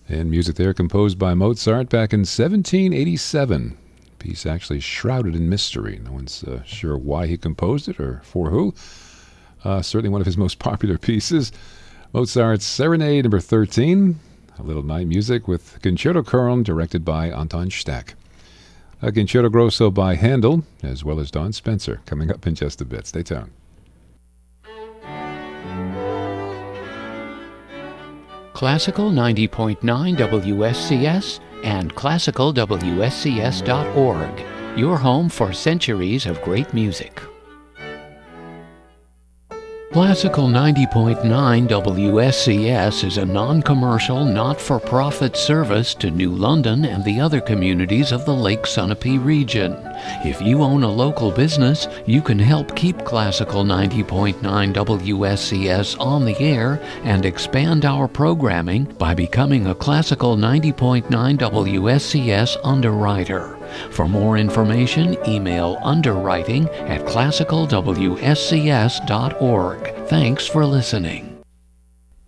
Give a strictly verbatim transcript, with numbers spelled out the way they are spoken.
And music there composed by Mozart back in seventeen eighty-seven. Piece actually shrouded in mystery. No one's uh, sure why he composed it or for who. Uh, certainly one of his most popular pieces. Mozart's Serenade number thirteen. A little night music with Concerto Köln, directed by Anton Stack. A Concerto Grosso by Handel, as well as Don Spencer, coming up in just a bit. Stay tuned. Classical ninety point nine W S C S and classical W S C S dot org, your home for centuries of great music. Classical ninety point nine W S C S is a non-commercial, not-for-profit service to New London and the other communities of the Lake Sunapee region. If you own a local business, you can help keep Classical ninety point nine W S C S on the air and expand our programming by becoming a Classical ninety point nine W S C S underwriter. For more information, email underwriting at classical W S C S dot org. Thanks for listening.